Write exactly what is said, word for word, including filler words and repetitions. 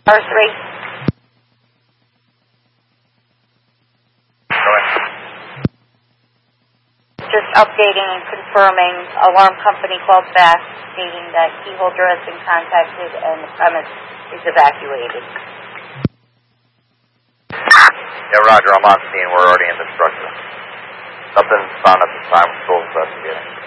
R three. Go ahead. Just updating and confirming, alarm company called back stating that key holder has been contacted and the premise is evacuated. Yeah, Roger, I'm on scene. We're already in the structure. Nothing's found at this time. We're still investigating.